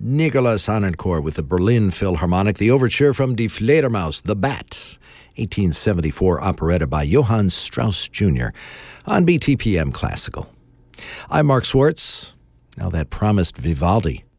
Nicolas Harnoncourt with the Berlin Philharmonic, the overture from Die Fledermaus, The Bat, 1874 operetta by Johann Strauss Jr. on BTPM Classical. I'm Mark Schwartz. Now that promised Vivaldi.